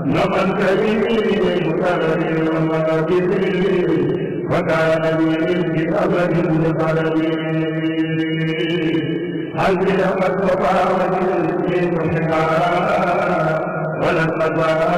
لقد كريم مكرم ومكرم وكان لي بأبد لقلبي حزن قد وفى وجلت محكا ولن قضى